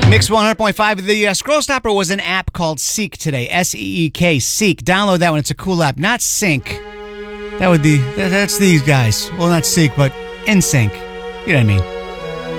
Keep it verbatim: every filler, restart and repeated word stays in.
Mix one hundred point five. The uh, Scroll Stopper was an app called Seek today. S E E K, Seek. Download that one. It's a cool app. Not Sync. That would be, that, that's these guys. Well, not Seek, but In Sync. You know what I mean.